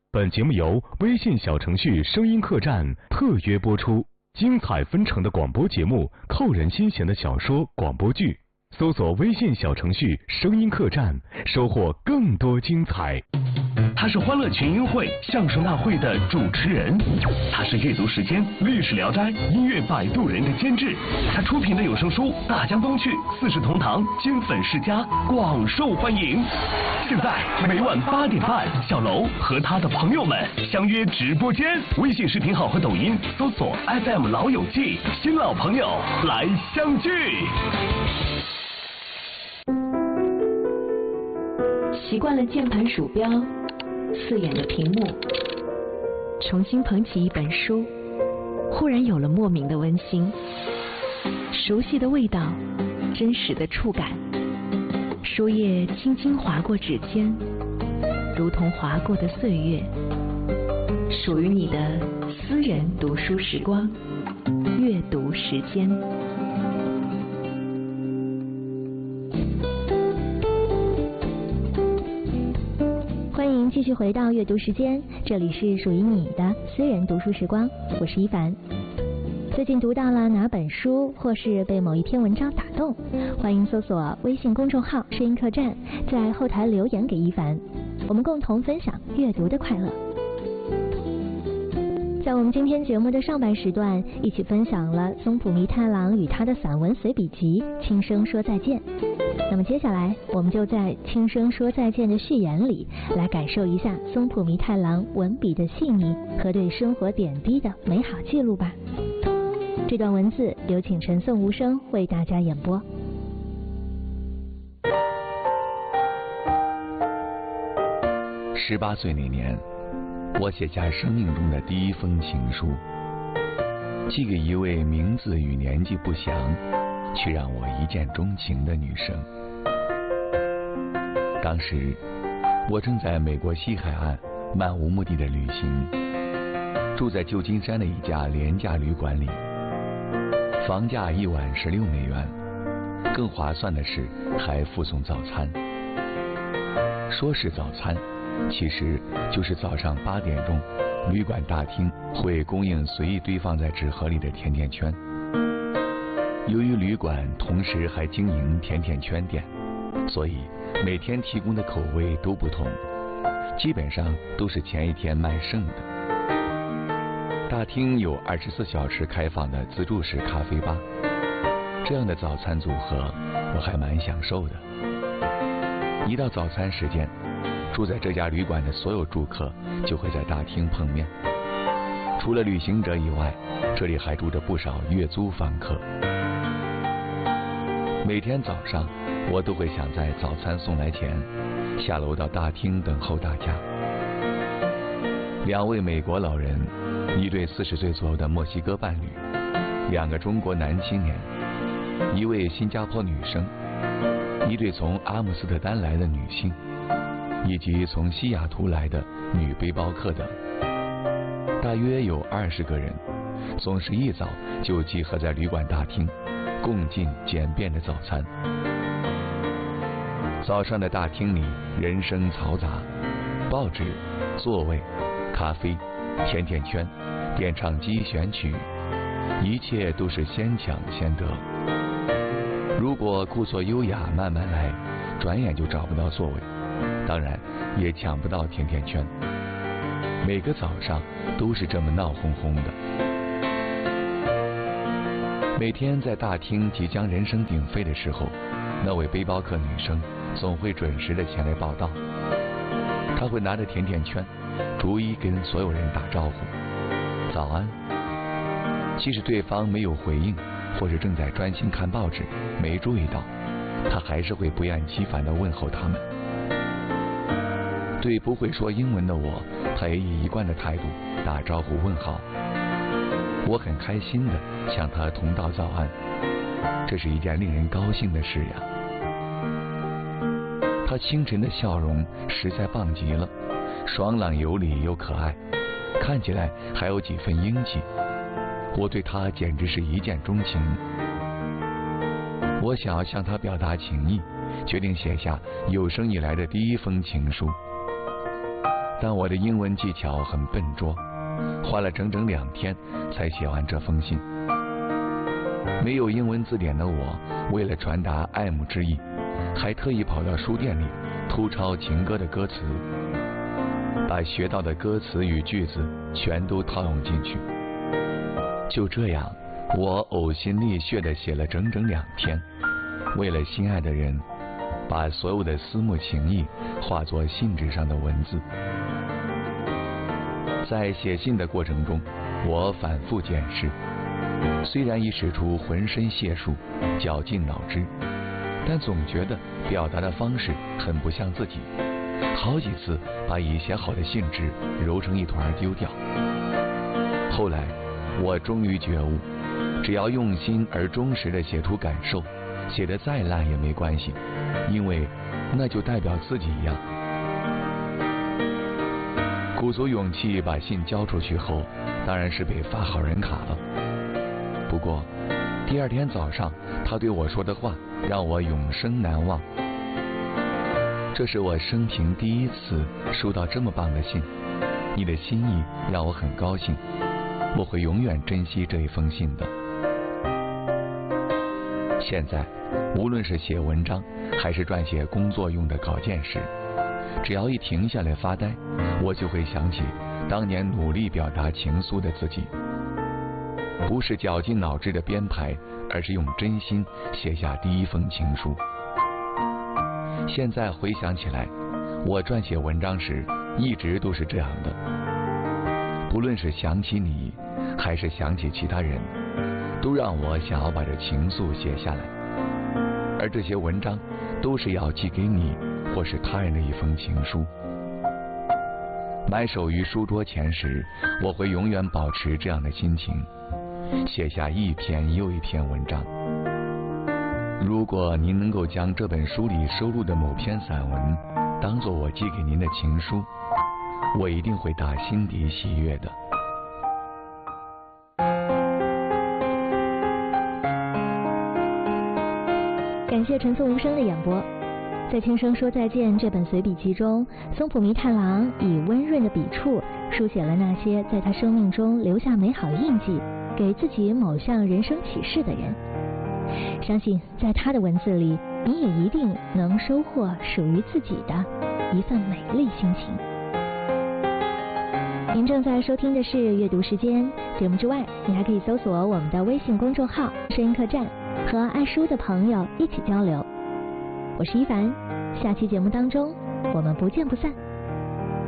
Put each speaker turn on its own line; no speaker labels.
本节目由微信小程序声音客栈特约播出，精彩纷呈的广播节目，扣人心弦的小说广播剧，搜索微信小程序声音客栈，收获更多精彩。
他是欢乐群英会相声大会的主持人，他是阅读时间历史聊斋音乐摆渡人的监制，他出品的有声书《大江东去》《四世同堂》金粉世家广受欢迎。现在每晚8点半，小楼和他的朋友们相约直播间，微信视频号和抖音搜索 FM 老友记，新老朋友来相聚。
习惯了键盘鼠标刺眼的屏幕，重新捧起一本书，忽然有了莫名的温馨，熟悉的味道，真实的触感，书页轻轻划过指尖，如同划过的岁月，属于你的私人读书时光，阅读时间。欢迎继续回到阅读时间，这里是属于你的私人读书时光，我是一凡。最近读到了哪本书，或是被某一篇文章打动，欢迎搜索微信公众号声音客栈，在后台留言给一凡，我们共同分享阅读的快乐。在我们今天节目的上半时段，一起分享了松浦弥太郎与他的散文随笔集《轻声说再见》。那么接下来，我们就在《轻声说再见》的序言里，来感受一下松浦弥太郎文笔的细腻和对生活点滴的美好记录吧。这段文字有请陈颂无声为大家演播。
18岁那年，我写下生命中的第一封情书，寄给一位名字与年纪不详，却让我一见钟情的女生。当时我正在美国西海岸漫无目的的旅行，住在旧金山的一家廉价旅馆里，房价一晚16美元，更划算的是还附送早餐。说是早餐，其实就是早上8点钟，旅馆大厅会供应随意堆放在纸盒里的甜甜圈。由于旅馆同时还经营甜甜圈店，所以每天提供的口味都不同，基本上都是前一天卖剩的。大厅有24小时开放的自助式咖啡吧，这样的早餐组合我还蛮享受的。一到早餐时间，住在这家旅馆的所有住客就会在大厅碰面。除了旅行者以外，这里还住着不少月租房客。每天早上，我都会想在早餐送来前下楼到大厅等候大家。2位美国老人，一对40岁左右的墨西哥伴侣，2个中国男青年，一位新加坡女生，一对从阿姆斯特丹来的女性，以及从西雅图来的女背包客等，大约有20个人，总是一早就集合在旅馆大厅，共进简便的早餐。早上的大厅里人声嘈杂，报纸、座位、咖啡、甜甜圈、点唱机选曲，一切都是先抢先得。如果故作优雅慢慢来，转眼就找不到座位，当然也抢不到甜甜圈。每个早上都是这么闹哄哄的。每天在大厅即将人声鼎沸的时候，那位背包客女生总会准时的前来报到。她会拿着甜甜圈，逐一跟所有人打招呼，早安。即使对方没有回应，或者正在专心看报纸没注意到，她还是会不厌其烦地问候他们。对不会说英文的我，她也以一贯的态度打招呼问好。我很开心地向她同道早安，这是一件令人高兴的事呀。她清晨的笑容实在棒极了，爽朗有礼又可爱，看起来还有几分英气。我对她简直是一见钟情。我想要向她表达情意，决定写下有生以来的第一封情书。 但我的英文技巧很笨拙，花了整整2天才写完这封信。没有英文字典的我，为了传达爱慕之意，还特意跑到书店里偷抄情歌的歌词，把学到的歌词与句子全都套用进去。就这样，我呕心沥血地写了整整2天，为了心爱的人，把所有的思慕情意化作信纸上的文字。在写信的过程中，我反复检视，虽然已使出浑身解数，绞尽脑汁，但总觉得表达的方式很不像自己，好几次把已写好的信纸揉成一团丢掉。后来我终于觉悟，只要用心而忠实地写出感受，写得再烂也没关系，因为那就代表自己一样。鼓足勇气把信交出去后，当然是被发好人卡了。不过第2天早上他对我说的话让我永生难忘。这是我生平第1次收到这么棒的信，你的心意让我很高兴，我会永远珍惜这一封信的。现在无论是写文章还是撰写工作用的稿件时，只要一停下来发呆，我就会想起当年努力表达情愫的自己，不是绞尽脑汁的编排，而是用真心写下第1封情书。现在回想起来，我撰写文章时一直都是这样的，不论是想起你还是想起其他人，都让我想要把这情愫写下来，而这些文章都是要寄给你或是他人的一封情书。埋首于书桌前时，我会永远保持这样的心情，写下一篇又一篇文章。如果您能够将这本书里收录的某篇散文当作我寄给您的情书，我一定会打心底喜悦的。
感谢纯颂无声的演播。在《轻声说再见》这本随笔集中，松浦弥太郎以温润的笔触书写了那些在他生命中留下美好印记，给自己某项人生启示的人。相信在他的文字里，你也一定能收获属于自己的一份美丽心情。您正在收听的是阅读时间，节目之外，你还可以搜索我们的微信公众号“声音客栈”，和爱书的朋友一起交流。我是一凡，下期节目当中我们不见不散。